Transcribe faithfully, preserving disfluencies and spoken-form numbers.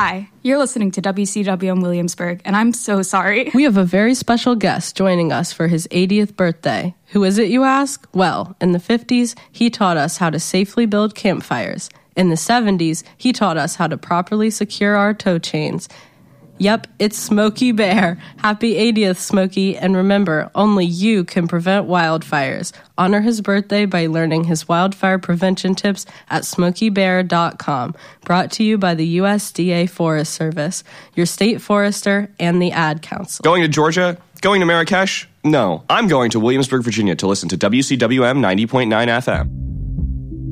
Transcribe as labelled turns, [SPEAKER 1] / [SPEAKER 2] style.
[SPEAKER 1] Hi, you're listening to W C W in Williamsburg, and I'm so sorry.
[SPEAKER 2] We have a very special guest joining us for his eightieth birthday. Who is it, you ask? Well, in the fifties, he taught us how to safely build campfires. In the seventies, he taught us how to properly secure our tow chains. Yep, it's Smokey Bear. Happy eightieth, Smokey, and remember, only you can prevent wildfires. Honor his birthday by learning his wildfire prevention tips at smokey bear dot com. Brought to you by the U S D A Forest Service, your state forester, and the Ad Council.
[SPEAKER 3] Going to Georgia? Going to Marrakesh? No, I'm going to Williamsburg, Virginia to listen to W C W M ninety point nine F M.